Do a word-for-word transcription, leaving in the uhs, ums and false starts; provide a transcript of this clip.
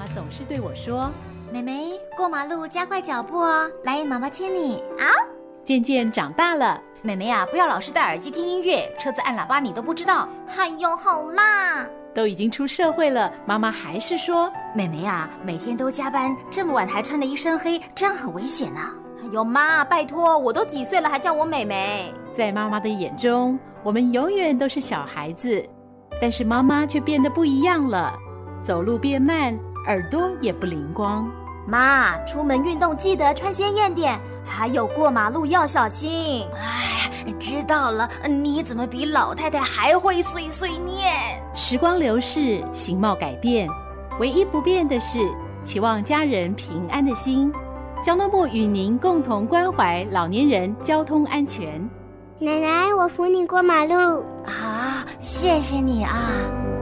妈总是对我说： 妹妹，过马路加快脚步哦，来，妈妈牵你。啊！ 渐渐长大了， 妹妹啊，不要老是戴耳机听音乐，车子按喇叭你都不知道。哎呦，好啦！ 都已经出社会了，妈妈还是说： 妹妹啊，每天都加班，这么晚还穿得一身黑，这样很危险啊。 哎呦妈，拜托，我都几岁了还叫我妹妹。 在妈妈的眼中，我们永远都是小孩子，但是妈妈却变得不一样了，走路变慢，耳朵也不灵光。 妈，出门运动记得穿鲜艳点，还有过马路要小心。 哎，知道了，你怎么比老太太还会碎碎念？ 时光流逝，形貌改变，唯一不变的是期望家人平安的心。交通部与您共同关怀老年人交通安全。 奶奶，我扶你过马路。 啊，谢谢你啊。